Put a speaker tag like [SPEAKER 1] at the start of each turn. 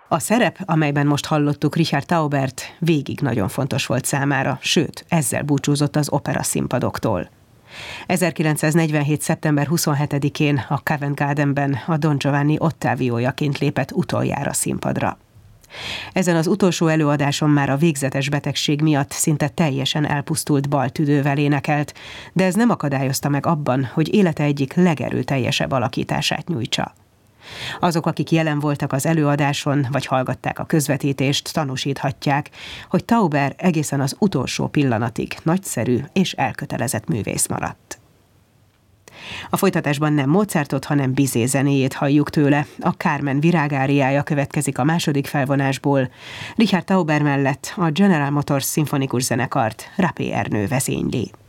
[SPEAKER 1] A szerep, amelyben most hallottuk Richard Taubert, végig nagyon fontos volt számára, sőt, ezzel búcsúzott az opera színpadoktól. 1947. szeptember 27-én a Covent Gardenben a Don Giovanni Ottaviójaként lépett utoljára színpadra. Ezen az utolsó előadáson már a végzetes betegség miatt szinte teljesen elpusztult baltüdővel énekelt, de ez nem akadályozta meg abban, hogy élete egyik legerőteljesebb alakítását nyújtsa. Azok, akik jelen voltak az előadáson, vagy hallgatták a közvetítést, tanúsíthatják, hogy Tauber egészen az utolsó pillanatig nagyszerű és elkötelezett művész maradt. A folytatásban nem Mozartot, hanem Bizet zenéjét halljuk tőle. A Carmen virágáriája következik a második felvonásból. Richard Tauber mellett a General Motors szimfonikus zenekart Rappé Ernő vezényli.